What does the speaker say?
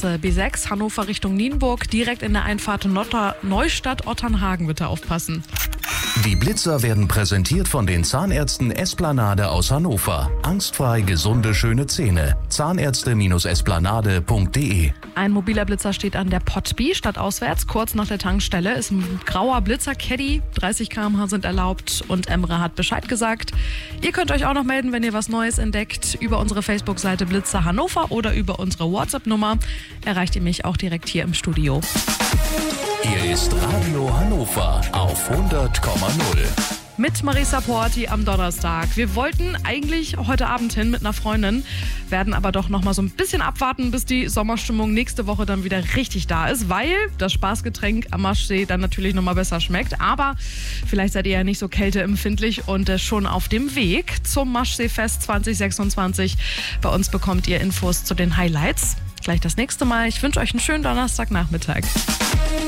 Straße B6, Hannover Richtung Nienburg, direkt in der Einfahrt Neustadt-Otternhagen bitte aufpassen. Die Blitzer werden präsentiert von den Zahnärzten Esplanade aus Hannover. Angstfrei gesunde, schöne Zähne. Zahnärzte-esplanade.de. Ein mobiler Blitzer steht an der Potby, stadtauswärts, kurz nach der Tankstelle. Ist ein grauer Blitzer-Caddy, 30 km/h sind erlaubt und Emre hat Bescheid gesagt. Ihr könnt euch auch noch melden, wenn ihr was Neues entdeckt, über unsere Facebook-Seite Blitzer Hannover oder über unsere WhatsApp-Nummer. Erreicht ihr mich auch direkt hier im Studio. Hier ist Radio Hannover auf 100,0. Mit Marisa Porti am Donnerstag. Wir wollten eigentlich heute Abend hin mit einer Freundin, werden aber doch noch mal so ein bisschen abwarten, bis die Sommerstimmung nächste Woche dann wieder richtig da ist, weil das Spaßgetränk am Maschsee dann natürlich noch mal besser schmeckt. Aber vielleicht seid ihr ja nicht so kälteempfindlich und schon auf dem Weg zum Maschseefest 2026. Bei uns bekommt ihr Infos zu den Highlights. Gleich das nächste Mal. Ich wünsche euch einen schönen Donnerstagnachmittag.